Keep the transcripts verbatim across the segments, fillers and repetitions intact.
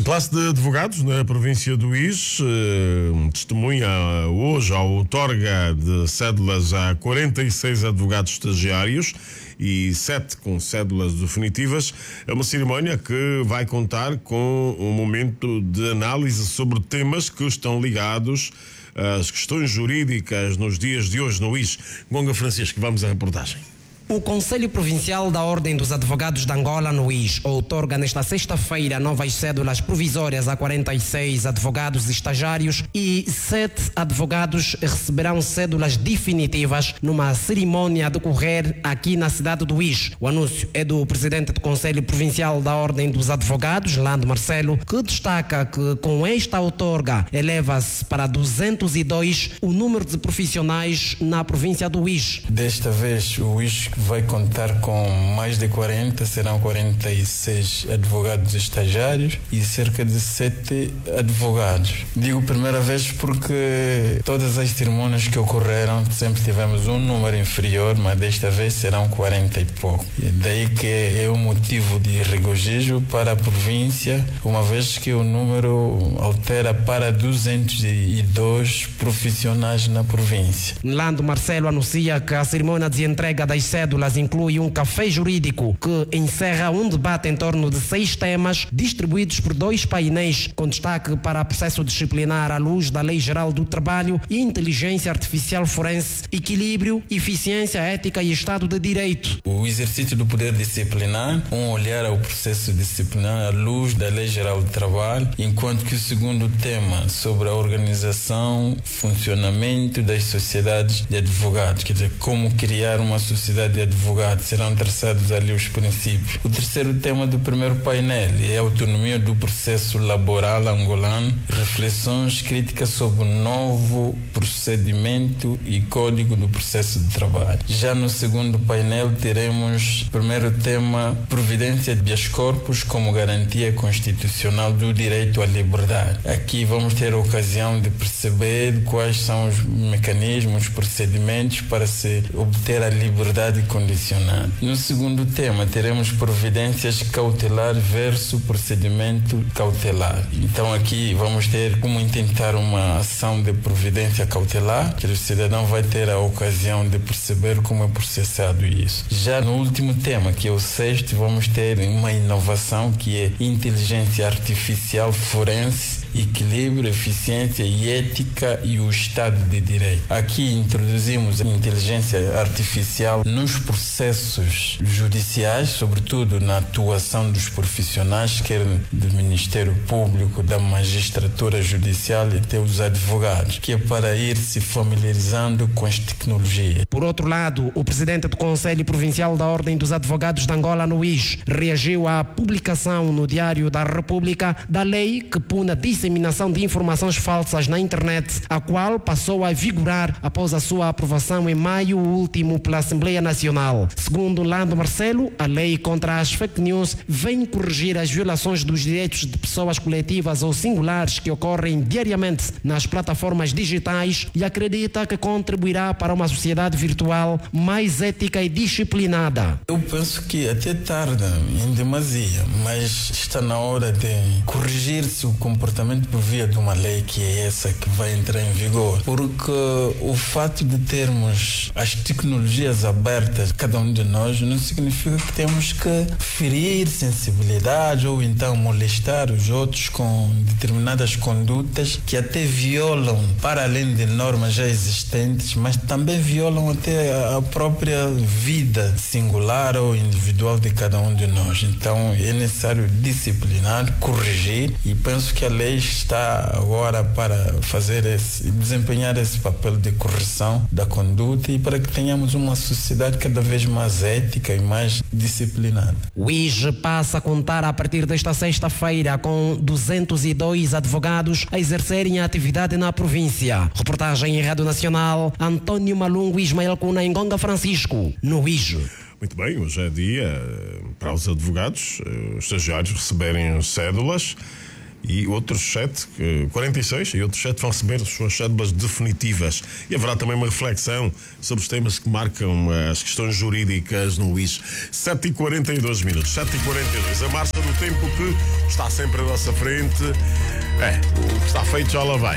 classe de advogados na província do Ís eh, testemunha hoje a outorga de cédulas a quarenta e seis advogados estagiários e sete com cédulas definitivas. É uma cerimónia que vai contar com um momento de análise sobre temas que estão ligados às questões jurídicas nos dias de hoje no Ís. Gonga Francisco, vamos à reportagem. O Conselho Provincial da Ordem dos Advogados de Angola, no Ís, outorga nesta sexta-feira novas cédulas provisórias a quarenta e seis advogados estagiários e sete advogados receberão cédulas definitivas numa cerimónia a decorrer aqui na cidade do Ís. O anúncio é do presidente do Conselho Provincial da Ordem dos Advogados, Lando Marcelo, que destaca que com esta outorga eleva-se para duzentos e dois o número de profissionais na província do Ís. Desta vez o Ís vai contar com mais de quarenta, serão quarenta e seis advogados estagiários e cerca de sete advogados. Digo primeira vez porque todas as cerimônias que ocorreram sempre tivemos um número inferior, mas desta vez serão quarenta e pouco. E daí que é um motivo de regozijo para a província, uma vez que o número altera para duzentos e dois profissionais na província. Lando Marcelo anuncia que a cerimônia de entrega das cédulas inclui um café jurídico que encerra um debate em torno de seis temas distribuídos por dois painéis com destaque para processo disciplinar à luz da Lei Geral do Trabalho e Inteligência Artificial Forense, equilíbrio, eficiência, ética e Estado de Direito. O exercício do poder disciplinar, um olhar ao processo disciplinar à luz da Lei Geral do Trabalho, enquanto que o segundo tema sobre a organização, funcionamento das sociedades de advogados, quer dizer, como criar uma sociedade de advogados, serão traçados ali os princípios. O terceiro tema do primeiro painel é a autonomia do processo laboral angolano, reflexões críticas sobre o novo procedimento e código do processo de trabalho. Já no segundo painel teremos, primeiro tema, providência de habeas corpus como garantia constitucional do direito à liberdade. Aqui vamos ter a ocasião de perceber quais são os mecanismos, os procedimentos para se obter a liberdade condicionado. No segundo tema, teremos providências cautelar versus procedimento cautelar. Então aqui vamos ter como intentar uma ação de providência cautelar, que o cidadão vai ter a ocasião de perceber como é processado isso. Já no último tema, que é o sexto, vamos ter uma inovação que é inteligência artificial forense, equilíbrio, eficiência e ética e o Estado de Direito. Aqui introduzimos a inteligência artificial nos processos judiciais, sobretudo na atuação dos profissionais, quer do Ministério Público, da magistratura judicial e até os advogados, que é para ir se familiarizando com as tecnologias. Por outro lado, o presidente do Conselho Provincial da Ordem dos Advogados de Angola, no Ís, reagiu à publicação no Diário da República da lei que pune a disseminação de informações falsas na internet, a qual passou a vigorar após a sua aprovação em maio último pela Assembleia Nacional. Segundo Lando Marcelo, a lei contra as fake news vem corrigir as violações dos direitos de pessoas coletivas ou singulares que ocorrem diariamente nas plataformas digitais e acredita que contribuirá para uma sociedade virtual mais ética e disciplinada. Eu penso que até tarda em demasia, mas está na hora de corrigir-se o comportamento por via de uma lei que é essa que vai entrar em vigor, porque o fato de termos as tecnologias abertas, cada um de nós, não significa que temos que ferir sensibilidade ou então molestar os outros com determinadas condutas que até violam, para além de normas já existentes, mas também violam até a própria vida singular ou individual de cada um de nós. Então é necessário disciplinar, corrigir, e penso que a lei está agora para fazer esse, desempenhar esse papel de correção da conduta e para que tenhamos uma sociedade cada vez mais ética e mais disciplinada. O Ís passa a contar a partir desta sexta-feira com duzentos e dois advogados a exercerem a atividade na província. Reportagem em Rádio Nacional, Antônio Malungo e Ismael Cuna, em Gonga Francisco, no Ís. Muito bem, hoje é dia para os advogados, os estagiários receberem cédulas e outros sete, quarenta e seis, e outros sete vão receber as suas cédulas definitivas. E haverá também uma reflexão sobre os temas que marcam as questões jurídicas no U I S. sete e quarenta e dois minutos, sete e quarenta e dois, a marcha do tempo que está sempre à nossa frente. É, o que está feito já lá vai.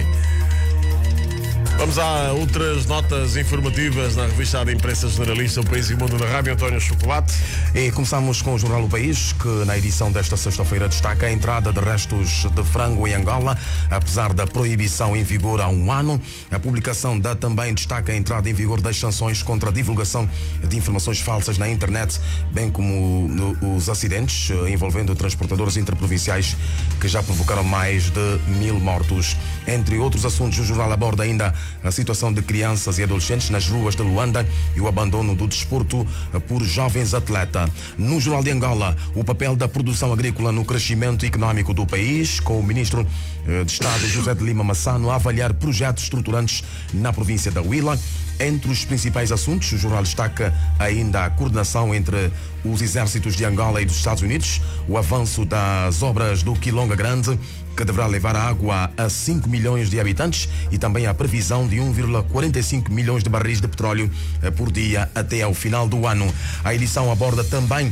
Vamos a outras notas informativas na revista da imprensa generalista O País e o Mundo, na Rádio António Chocolate. E começamos com o jornal O País, que na edição desta sexta-feira destaca a entrada de restos de frango em Angola, apesar da proibição em vigor há um ano. A publicação dá também destaca a entrada em vigor das sanções contra a divulgação de informações falsas na internet, bem como os acidentes envolvendo transportadores interprovinciais que já provocaram mais de mil mortos. Entre outros assuntos, o jornal aborda ainda a situação de crianças e adolescentes nas ruas de Luanda e o abandono do desporto por jovens atletas. No Jornal de Angola, o papel da produção agrícola no crescimento econômico do país, com o ministro de Estado José de Lima Massano a avaliar projetos estruturantes na província da Huila. Entre os principais assuntos, o jornal destaca ainda a coordenação entre os exércitos de Angola e dos Estados Unidos, o avanço das obras do Quilonga Grande, que deverá levar a água a cinco milhões de habitantes, e também a previsão de um vírgula quarenta e cinco milhões de barris de petróleo por dia até ao final do ano. A edição aborda também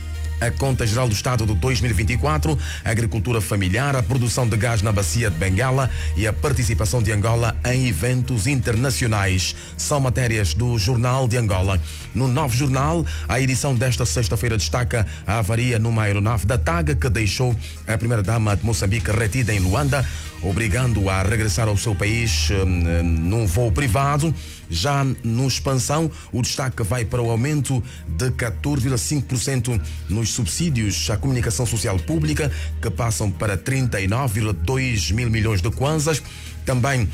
a Conta Geral do Estado de dois mil e vinte e quatro, a agricultura familiar, a produção de gás na bacia de Bengala e a participação de Angola em eventos internacionais. São matérias do Jornal de Angola. No Novo Jornal, a edição desta sexta-feira destaca a avaria numa aeronave da TAG que deixou a primeira-dama de Moçambique retida em Luanda, obrigando-a a regressar ao seu país hum, num voo privado. Já no Expansão, o destaque vai para o aumento de catorze vírgula cinco por cento nos subsídios à comunicação social pública, que passam para trinta e nove vírgula dois mil milhões de kwanzas. Também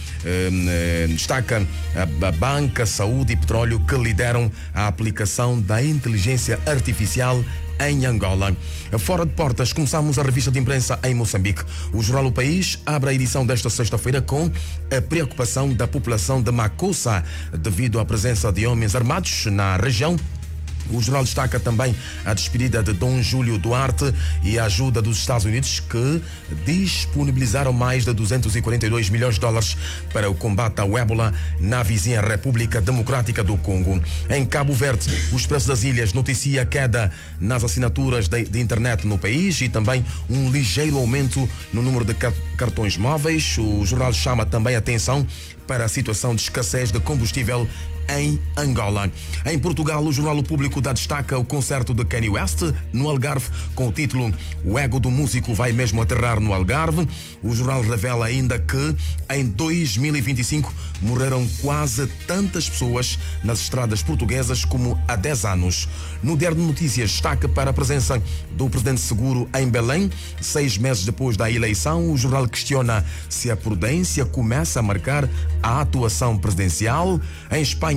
eh, destaca a, a banca, saúde e petróleo, que lideram a aplicação da inteligência artificial em Angola. Fora de portas, começamos a revista de imprensa em Moçambique. O jornal O País abre a edição desta sexta-feira com a preocupação da população de Makussa devido à presença de homens armados na região. O jornal destaca também a despedida de Dom Júlio Duarte e a ajuda dos Estados Unidos, que disponibilizaram mais de duzentos e quarenta e dois milhões de dólares para o combate ao ébola na vizinha República Democrática do Congo. Em Cabo Verde, o Expresso das Ilhas noticia a queda nas assinaturas de, de internet no país e também um ligeiro aumento no número de cartões móveis. O jornal chama também a atenção para a situação de escassez de combustível em Angola. Em Portugal, o Jornal O Público dá destaca o concerto de Kanye West no Algarve, com o título "O ego do músico vai mesmo aterrar no Algarve". O jornal revela ainda que em dois mil e vinte e cinco morreram quase tantas pessoas nas estradas portuguesas como há dez anos. No Diário de Notícias, destaca para a presença do presidente Seguro em Belém. Seis meses depois da eleição, o jornal questiona se a prudência começa a marcar a atuação presidencial. Em Espanha,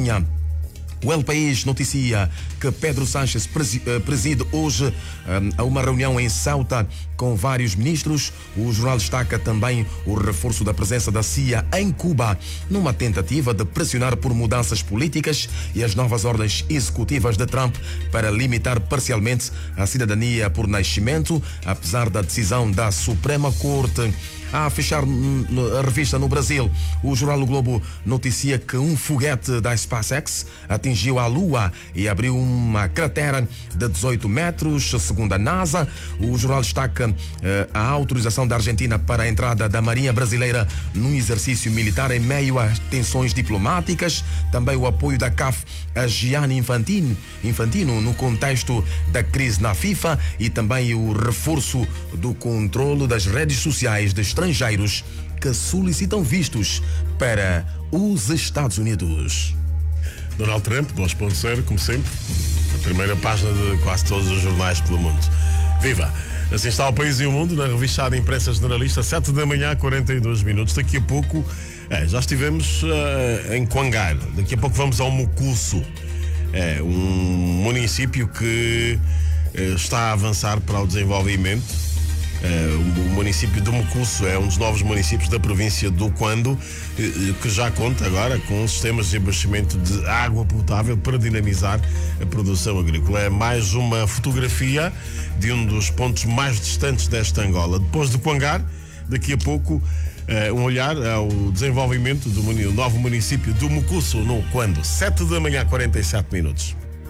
o El País noticia que Pedro Sánchez preside hoje um, uma reunião em Ceuta com vários ministros. O jornal destaca também o reforço da presença da C I A em Cuba, numa tentativa de pressionar por mudanças políticas e as novas ordens executivas de Trump para limitar parcialmente a cidadania por nascimento, apesar da decisão da Suprema Corte. A fechar a revista no Brasil, o jornal O Globo noticia que um foguete da SpaceX atingiu a Lua e abriu uma cratera de dezoito metros, segundo a NASA. O jornal destaca eh, a autorização da Argentina para a entrada da Marinha Brasileira num exercício militar em meio às tensões diplomáticas. Também o apoio da C A F a Gianni Infantino, Infantino no contexto da crise na FIFA, e também o reforço do controlo das redes sociais de estrangeiros que solicitam vistos para os Estados Unidos. Donald Trump, dois ponto zero, como sempre, a primeira página de quase todos os jornais pelo mundo. Viva! Assim está O País e o Mundo, na revista da imprensa generalista, sete da manhã, quarenta e dois minutos. Daqui a pouco, é, já estivemos uh, em Coangar. Daqui a pouco vamos ao Mucusso, é, um município que uh, está a avançar para o desenvolvimento. Uh, o município de Mucusso é um dos novos municípios da província do Quando, uh, que já conta agora com sistemas de abastecimento de água potável para dinamizar a produção agrícola. É mais uma fotografia de um dos pontos mais distantes desta Angola. Depois de Coangar, Daqui a pouco, uh, um olhar ao desenvolvimento do novo município do Mucuço, no quando? sete da manhã, quarenta e sete minutos.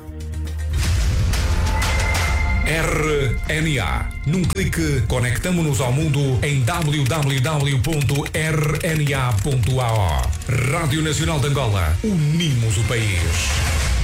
R N A. Num clique, conectamo-nos ao mundo em w w w ponto r n a ponto a o. Rádio Nacional de Angola. Unimos o país.